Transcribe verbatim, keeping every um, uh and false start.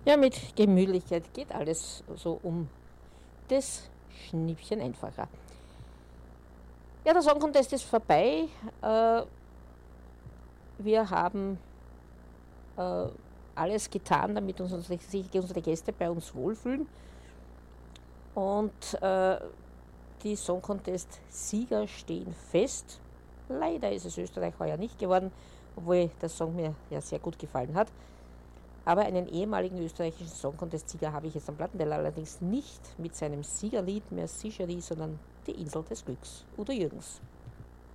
Ja, mit Gemütlichkeit geht alles so um das Schnippchen einfacher. Ja, der Song Contest ist vorbei. Äh, wir haben äh, alles getan, damit uns unsere, sich unsere Gäste bei uns wohlfühlen. Und äh, die Song Contest-Sieger stehen fest. Leider ist es Österreich heuer nicht geworden, obwohl der Song mir ja sehr gut gefallen hat. Aber einen ehemaligen österreichischen Song Contest-Sieger habe ich jetzt am Plattenteller, allerdings nicht mit seinem Siegerlied Merci Cherie, sondern Die Insel des Glücks, Udo Jürgens.